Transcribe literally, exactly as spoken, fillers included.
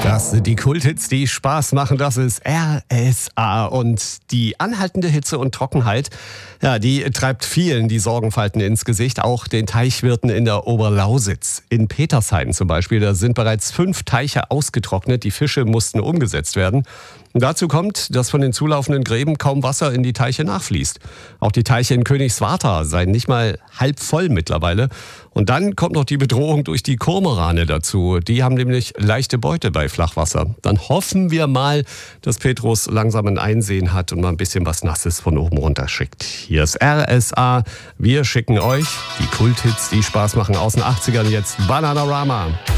Das sind die Kulthits, die Spaß machen. Das ist R S A. Und die anhaltende Hitze und Trockenheit, ja, die treibt vielen die Sorgenfalten ins Gesicht. Auch den Teichwirten in der Oberlausitz. In Petershain zum Beispiel, da sind bereits fünf Teiche ausgetrocknet. Die Fische mussten umgesetzt werden. Und dazu kommt, dass von den zulaufenden Gräben kaum Wasser in die Teiche nachfließt. Auch die Teiche in Königswartha seien nicht mal halb voll mittlerweile. Und dann kommt noch die Bedrohung durch die Kormorane dazu. Die haben nämlich leichte Beute bei Flachwasser. Dann hoffen wir mal, dass Petrus langsam ein Einsehen hat und mal ein bisschen was Nasses von oben runter schickt. Hier ist R S A. Wir schicken euch die Kulthits, die Spaß machen aus den achtzigern jetzt. Bananarama.